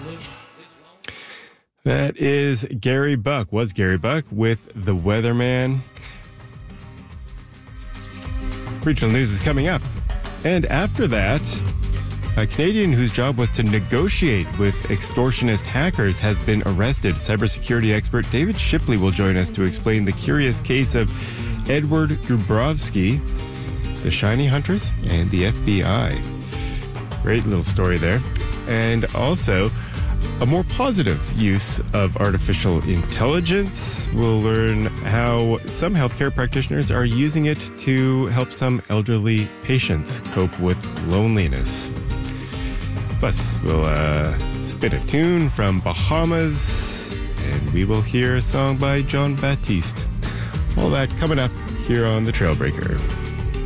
That is Gary Buck, with The Weatherman. Regional news is coming up. And after that, a Canadian whose job was to negotiate with extortionist hackers has been arrested. Cybersecurity expert David Shipley will join us to explain the curious case of Edward Grubovsky, the Shiny Hunters, and the FBI. Great little story there. And also, a more positive use of artificial intelligence. We'll learn how some healthcare practitioners are using it to help some elderly patients cope with loneliness. Plus, we'll spin a tune from Bahamas, and we will hear a song by John Baptiste. All that coming up here on The Trailbreaker.